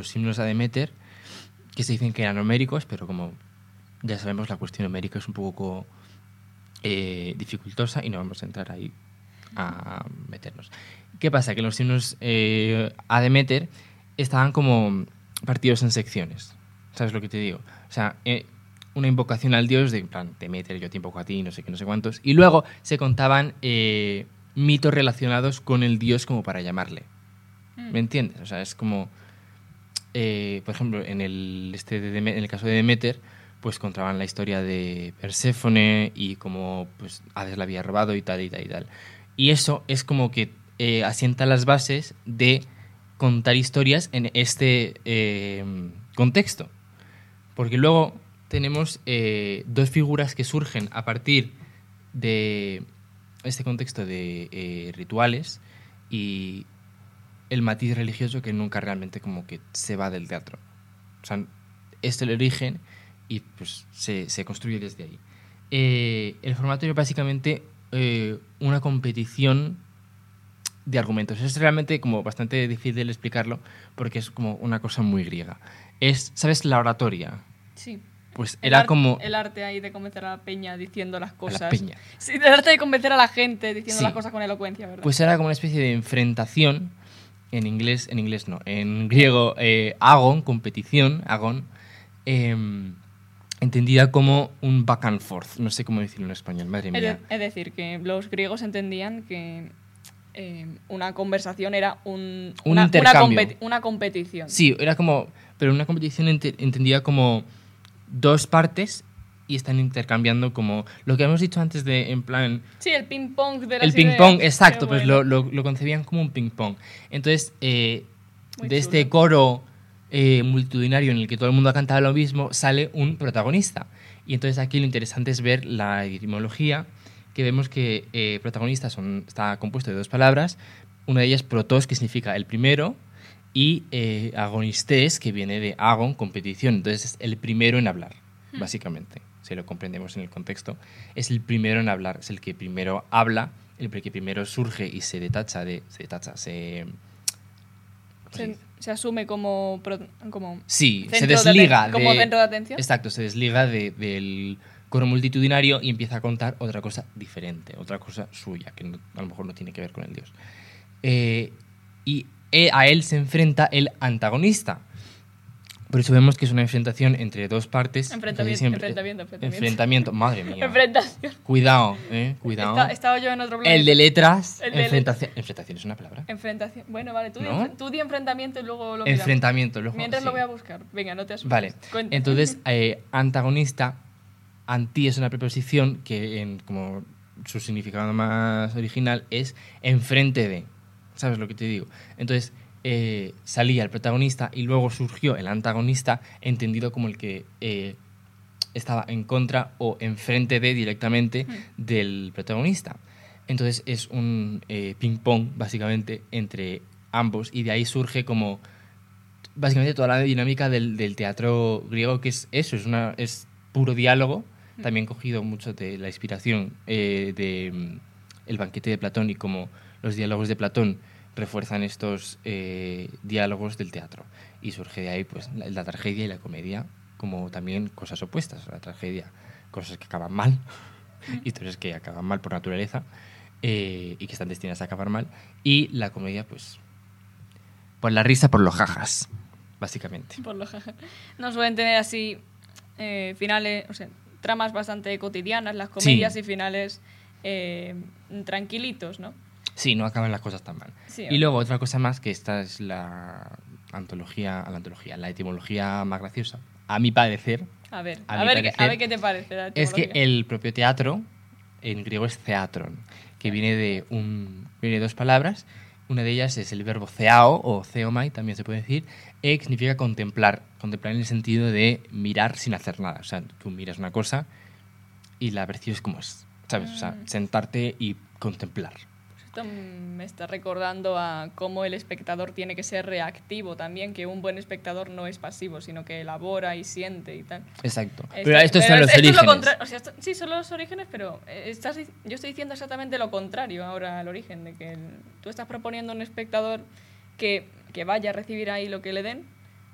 los himnos a Demeter, que se dicen que eran homéricos, pero como ya sabemos, la cuestión homérica es un poco dificultosa y no vamos a entrar ahí a meternos. ¿Qué pasa? Que los himnos a Demeter estaban como partidos en secciones. ¿Sabes lo que te digo? O sea, una invocación al dios de, en plan, Demeter, yo te invoco a ti, no sé qué, no sé cuántos. Y luego se contaban mitos relacionados con el dios como para llamarle. ¿Me entiendes? O sea, es como... por ejemplo, en el caso de Demeter, pues contaban la historia de Perséfone y cómo pues, Hades la había robado y tal y tal y tal. Y eso es como que asienta las bases de contar historias en este contexto. Porque luego tenemos dos figuras que surgen a partir de este contexto de rituales y el matiz religioso que nunca realmente como que se va del teatro. O sea, es el origen y pues se construye desde ahí. El formato es básicamente una competición de argumentos. Es realmente como bastante difícil explicarlo porque es como una cosa muy griega. ¿Sabes la oratoria? Sí. Pues era como... El arte ahí de convencer a la peña diciendo las cosas. A la peña. Sí, el arte de convencer a la gente diciendo las cosas con elocuencia, ¿verdad? Pues era como una especie de enfrentación, en inglés no, en griego agon, competición, agon, entendida como un back and forth. No sé cómo decirlo en español, madre mía. Es decir, que los griegos entendían que una conversación era un intercambio. Una competición. Sí, era como... Pero una competición entendida como dos partes y están intercambiando como... Lo que hemos dicho antes de, en plan... Sí, el ping-pong de las El ideas. ping-pong, exacto, pues bueno. lo concebían como un ping-pong. Entonces, de este coro multitudinario en el que todo el mundo cantaba lo mismo, sale un protagonista. Y entonces aquí lo interesante es ver la etimología, que vemos que protagonista está compuesto de dos palabras. Una de ellas, protos, que significa el primero, y agonistes, que viene de agon, competición. Entonces es el primero en hablar, básicamente. Si lo comprendemos en el contexto, es el primero en hablar, es el que primero habla, el que primero surge y se asume como sí, se desliga como centro de atención. Exacto, se desliga del coro multitudinario y empieza a contar otra cosa diferente, otra cosa suya, que a lo mejor no tiene que ver con el dios. Y a él se enfrenta el antagonista. Por eso vemos que es una enfrentación entre dos partes. Enfrentamiento, madre mía. Enfrentación. Cuidado, cuidado. Estaba yo en otro planeta. El de letras. Enfrentación es una palabra. Enfrentación. Bueno, vale, tú di enfrentamiento y luego lo enfrentamiento. Mientras lo voy a buscar. Venga, no te asustes. Vale. Cuenta. Entonces, antagonista, anti es una preposición que, como su significado más original, es enfrente de. ¿Sabes lo que te digo? Entonces, salía el protagonista y luego surgió el antagonista, entendido como el que estaba en contra o enfrente de directamente del protagonista. Entonces, es un ping-pong, básicamente, entre ambos, y de ahí surge como básicamente toda la dinámica del teatro griego, que es eso, es puro diálogo, también cogido mucho de la inspiración de El banquete de Platón y como los diálogos de Platón refuerzan estos diálogos del teatro. Y surge de ahí pues la tragedia y la comedia como también cosas opuestas. La tragedia, cosas que acaban mal, historias que acaban mal por naturaleza y que están destinadas a acabar mal. Y la comedia, pues, por la risa, por los jajas, básicamente. Por los jajas. No suelen tener así finales, o sea, tramas bastante cotidianas, las comedias, sí. Y finales tranquilitos, ¿no? Sí, no acaban las cosas tan mal. Sí, y luego otra cosa más, que esta es la etimología más graciosa, a mi parecer. A ver qué te parece la etimología. Es que el propio teatro, en griego es theatron, que viene de dos palabras. Una de ellas es el verbo theao, o theomai, también se puede decir, que significa contemplar. Contemplar en el sentido de mirar sin hacer nada. O sea, tú miras una cosa y la percibes como es, ¿sabes? O sea, sentarte y contemplar. Esto me está recordando a cómo el espectador tiene que ser reactivo también, que un buen espectador no es pasivo, sino que elabora y siente y tal. Exacto. Pero estos son los orígenes. O sea, sí, son los orígenes, pero yo estoy diciendo exactamente lo contrario ahora al origen, de que tú estás proponiendo a un espectador que vaya a recibir ahí lo que le den,